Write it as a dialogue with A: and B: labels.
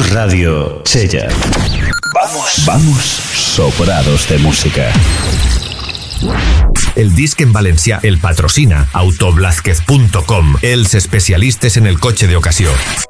A: Radio Sella. Vamos sobrados de música.
B: El disc en valencià el patrocina autoblázquez.com, els especialistes en el cotxe de ocasió.